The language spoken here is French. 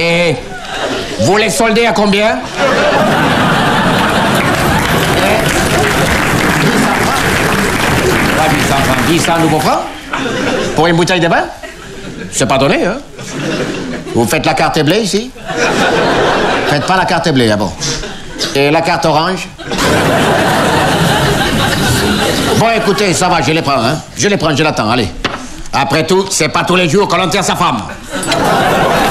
Et vous les soldez à combien? 10 nouveaux francs pour une bouteille de vin? C'est pas donné, hein? Vous faites la carte bleue ici? Faites pas la carte bleue, ah bon. Et la carte orange? Bon, écoutez, ça va, je les prends, hein? Je les prends, je l'attends, allez. Après tout, c'est pas tous les jours qu'on enterre sa femme.